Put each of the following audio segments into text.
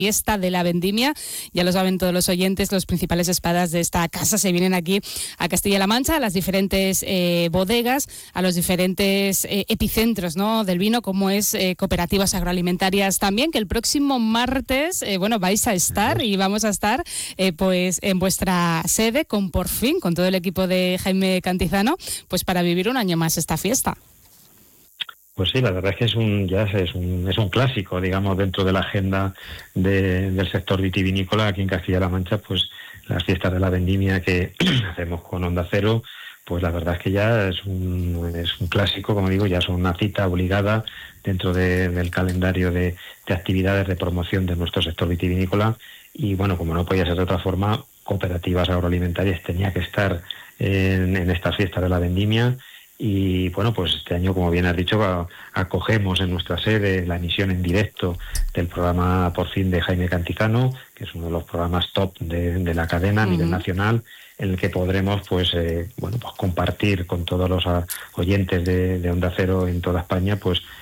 Fiesta de la Vendimia. Ya lo saben todos los oyentes, los principales espadas de esta casa se vienen aquí a Castilla-La Mancha, a las diferentes bodegas, a los diferentes epicentros, ¿no?, del vino, como es cooperativas agroalimentarias también, que el próximo martes, vais a estar y vamos a estar pues en vuestra sede con todo el equipo de Jaime Cantizano, pues para vivir un año más esta fiesta. Pues sí, la verdad es que es un clásico, digamos, dentro de la agenda del sector vitivinícola aquí en Castilla-La Mancha. Pues las fiestas de la vendimia que hacemos con Onda Cero, pues la verdad es que ya es un clásico, como digo, ya son una cita obligada dentro del calendario de actividades de promoción de nuestro sector vitivinícola. Y bueno, como no podía ser de otra forma, cooperativas agroalimentarias tenía que estar en esta fiesta de la vendimia. Y bueno, pues este año, como bien has dicho, acogemos en nuestra sede la emisión en directo del programa Por Fin de Jaime Cantizano, que es uno de los programas top de la cadena a nivel nacional, en el que podremos pues compartir con todos los oyentes de Onda Cero en toda España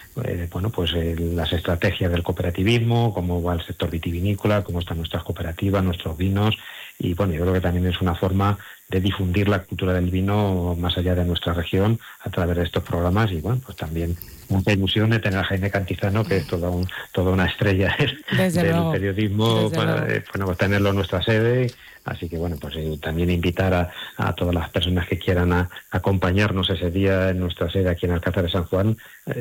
las estrategias del cooperativismo, cómo va el sector vitivinícola, cómo están nuestras cooperativas, nuestros vinos. Y bueno, yo creo que también es una forma de difundir la cultura del vino más allá de nuestra región a través de estos programas. Y bueno, pues también mucha ilusión de tener a Jaime Cantizano, que es toda una estrella del periodismo, pues tenerlo en nuestra sede. Así que bueno, pues también invitar a todas las personas que quieran acompañarnos ese día en nuestra sede aquí en Alcázar de San Juan.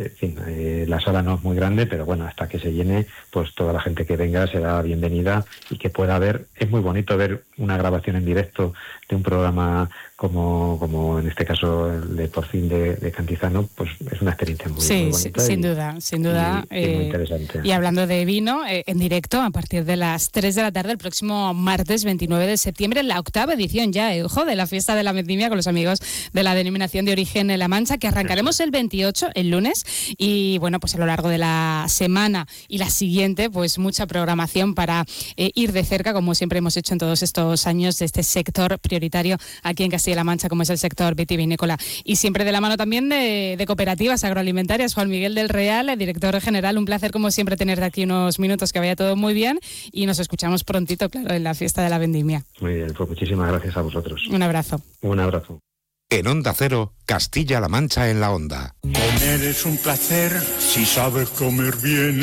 La sala no es muy grande, pero bueno, hasta que se llene, pues toda la gente que venga será bienvenida y que pueda ver. Es muy bonito ver una grabación en directo de un programa como en este caso el de Por Fin de Cantizano, pues es una experiencia muy bonita. Sin duda. Y muy interesante. Y hablando de vino, en directo a partir de las 3 de la tarde el próximo martes 29 de septiembre, la 8ª edición ya, de la Fiesta de la Vendimia con los amigos de la Denominación de Origen en La Mancha, que arrancaremos el 28, el lunes, y bueno, pues a lo largo de la semana y la siguiente, pues mucha programación para ir de cerca, como siempre hemos hecho en todos estos años, de este sector prioritario aquí en Castilla-La Mancha, como es el sector vitivinícola, y siempre de la mano también de cooperativas agroalimentarias. Juan Miguel del Real, el director general, un placer como siempre tenerte aquí unos minutos, que vaya todo muy bien, y nos escuchamos prontito, claro, en la Fiesta de la Vendimia. Muy bien, pues muchísimas gracias a vosotros. Un abrazo. Un abrazo. En Onda Cero, Castilla-La Mancha en la Onda. Comer es un placer si sabes comer bien.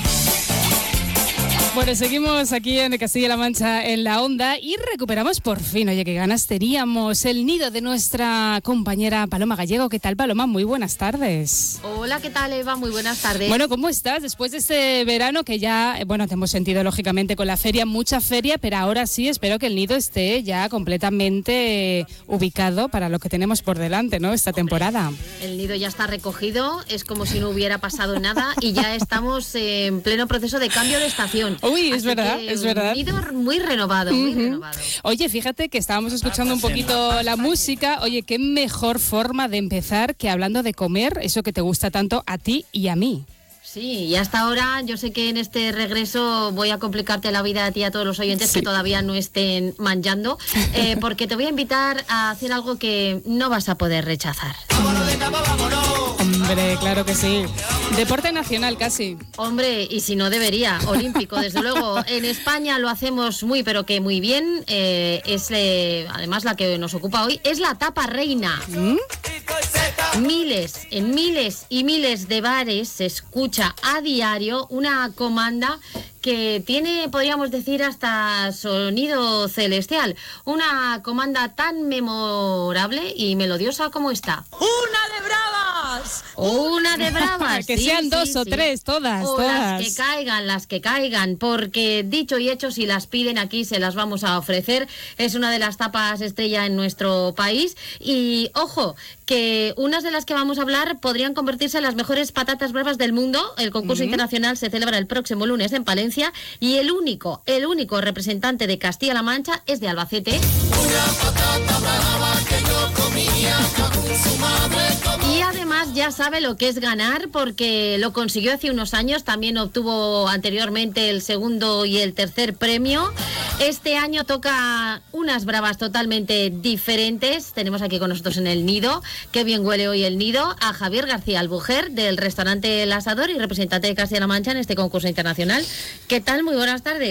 Bueno, seguimos aquí en Castilla-La Mancha en la Onda y recuperamos por fin, oye, qué ganas teníamos, el nido de nuestra compañera Paloma Gallego. ¿Qué tal, Paloma? Muy buenas tardes. Hola, ¿qué tal, Eva? Muy buenas tardes. Bueno, ¿cómo estás? Después de este verano que ya, te hemos sentido lógicamente con la feria, mucha feria, pero ahora sí espero que el nido esté ya completamente ubicado para lo que tenemos por delante, ¿no?, esta temporada. El nido ya está recogido, es como si no hubiera pasado nada y ya estamos en pleno proceso de cambio de estación. Uy, es verdad. Un nido muy renovado, muy renovado. Oye, fíjate que estábamos escuchando un poquito la música. Oye, qué mejor forma de empezar que hablando de comer, eso que te gusta tanto a ti y a mí. Sí, y hasta ahora yo sé que en este regreso voy a complicarte la vida a ti y a todos los oyentes que todavía no estén manchando, porque te voy a invitar a hacer algo que no vas a poder rechazar. Hombre, claro que sí. Deporte nacional casi. Hombre, y si no debería, olímpico, desde luego. En España lo hacemos muy, pero que muy bien. Además, la que nos ocupa hoy es la tapa reina. Miles y miles de bares se escucha a diario una comanda que tiene, podríamos decir, hasta sonido celestial. Una comanda tan memorable y melodiosa como esta. ¡Una de bravas! ¡Una de bravas! Que sean dos o tres, todas. Las que caigan, porque dicho y hecho, si las piden aquí se las vamos a ofrecer. Es una de las tapas estrella en nuestro país. Y ojo, que unas de las que vamos a hablar podrían convertirse en las mejores patatas bravas del mundo. El concurso internacional se celebra el próximo lunes en Palencia y el único representante de Castilla-La Mancha es de Albacete. Una patata brava que yo comía con su madre. Y además ya sabe lo que es ganar, porque lo consiguió hace unos años, también obtuvo anteriormente el segundo y el tercer premio. Este año toca unas bravas totalmente diferentes. Tenemos aquí con nosotros en el nido, qué bien huele hoy el nido, a Javier García Albujer del restaurante El Asador y representante de Castilla-La Mancha en este concurso internacional. ¿Qué tal? Muy buenas tardes.